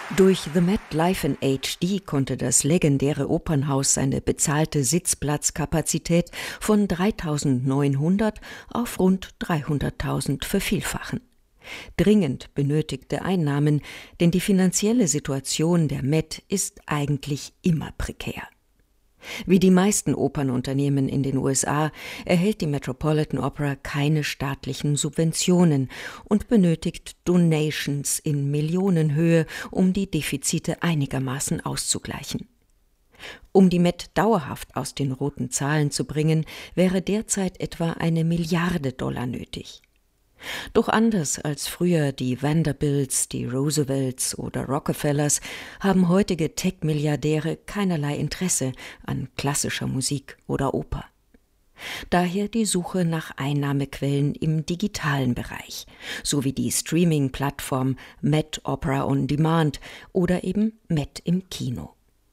Durch The Met Live in HD konnte das legendäre Opernhaus seine bezahlte Sitzplatzkapazität von 3.900 auf rund 300.000 vervielfachen. Dringend benötigte Einnahmen, denn die finanzielle Situation der Met ist eigentlich immer prekär. Wie die meisten Opernunternehmen in den USA erhält die Metropolitan Opera keine staatlichen Subventionen und benötigt Donations in Millionenhöhe, um die Defizite einigermaßen auszugleichen. Um die Met dauerhaft aus den roten Zahlen zu bringen, wäre derzeit etwa $1 Milliarde nötig. Doch anders als früher die Vanderbilts, die Roosevelts oder Rockefellers haben heutige Tech-Milliardäre keinerlei Interesse an klassischer Musik oder Oper. Daher die Suche nach Einnahmequellen im digitalen Bereich, sowie die Streaming-Plattform Met Opera on Demand oder eben Met im Kino.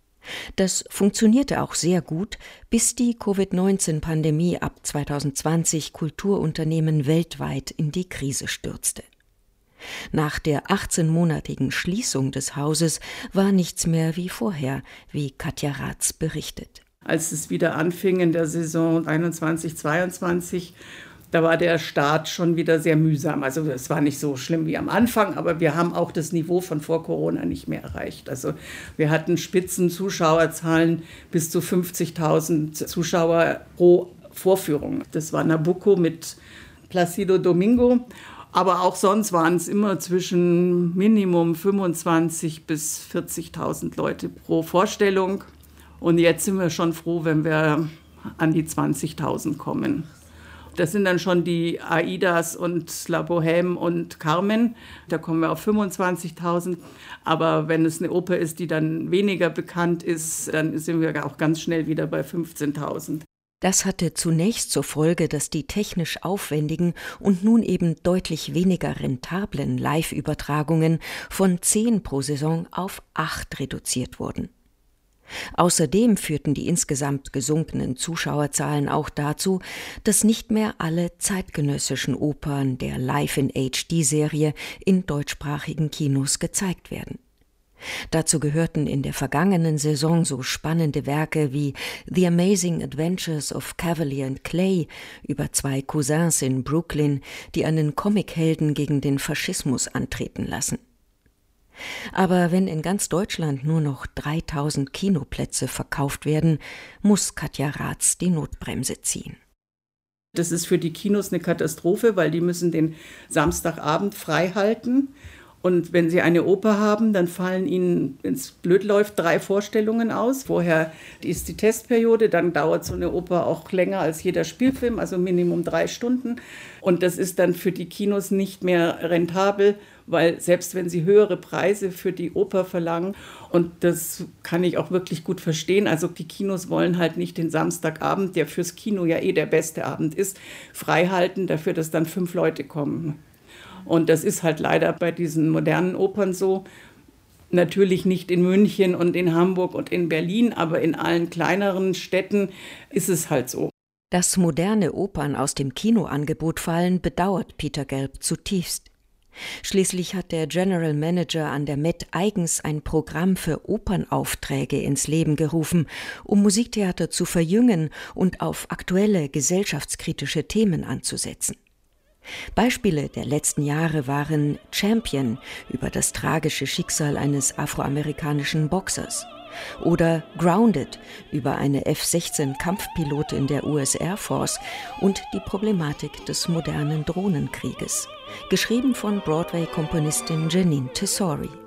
Das funktionierte auch sehr gut, bis die Covid-19-Pandemie ab 2020 Kulturunternehmen weltweit in die Krise stürzte. Nach der 18-monatigen Schließung des Hauses war nichts mehr wie vorher, wie Katja Raths berichtet. Als es wieder anfing in der Saison 21/22, da war der Start schon wieder sehr mühsam. Also es war nicht so schlimm wie am Anfang, aber wir haben auch das Niveau von vor Corona nicht mehr erreicht. Also wir hatten Spitzenzuschauerzahlen bis zu 50.000 Zuschauer pro Vorführung. Das war Nabucco mit Placido Domingo. Aber auch sonst waren es immer zwischen Minimum 25.000 bis 40.000 Leute pro Vorstellung. Und jetzt sind wir schon froh, wenn wir an die 20.000 kommen. Das sind dann schon die Aidas und La Bohème und Carmen. Da kommen wir auf 25.000. Aber wenn es eine Oper ist, die dann weniger bekannt ist, dann sind wir auch ganz schnell wieder bei 15.000. Das hatte zunächst zur Folge, dass die technisch aufwendigen und nun eben deutlich weniger rentablen Live-Übertragungen von 10 pro Saison auf 8 reduziert wurden. Außerdem führten die insgesamt gesunkenen Zuschauerzahlen auch dazu, dass nicht mehr alle zeitgenössischen Opern der Live-in-HD-Serie in deutschsprachigen Kinos gezeigt werden. Dazu gehörten in der vergangenen Saison so spannende Werke wie The Amazing Adventures of Cavalier and Clay über 2 Cousins in Brooklyn, die einen Comichelden gegen den Faschismus antreten lassen. Aber wenn in ganz Deutschland nur noch 3.000 Kinoplätze verkauft werden, muss Katja Raths die Notbremse ziehen. Das ist für die Kinos eine Katastrophe, weil die müssen den Samstagabend frei halten. Und wenn sie eine Oper haben, dann fallen ihnen, wenn es blöd läuft, 3 Vorstellungen aus. Vorher ist die Testperiode, dann dauert so eine Oper auch länger als jeder Spielfilm, also Minimum 3 Stunden. Und das ist dann für die Kinos nicht mehr rentabel, weil selbst wenn sie höhere Preise für die Oper verlangen, und das kann ich auch wirklich gut verstehen, also die Kinos wollen halt nicht den Samstagabend, der fürs Kino ja der beste Abend ist, frei halten dafür, dass dann 5 Leute kommen. Und das ist halt leider bei diesen modernen Opern so. Natürlich nicht in München und in Hamburg und in Berlin, aber in allen kleineren Städten ist es halt so. Dass moderne Opern aus dem Kinoangebot fallen, bedauert Peter Gelb zutiefst. Schließlich hat der General Manager an der Met eigens ein Programm für Opernaufträge ins Leben gerufen, um Musiktheater zu verjüngen und auf aktuelle gesellschaftskritische Themen anzusetzen. Beispiele der letzten Jahre waren Champion über das tragische Schicksal eines afroamerikanischen Boxers oder Grounded über eine F-16-Kampfpilotin der US Air Force und die Problematik des modernen Drohnenkrieges, geschrieben von Broadway-Komponistin Jeanine Tesori.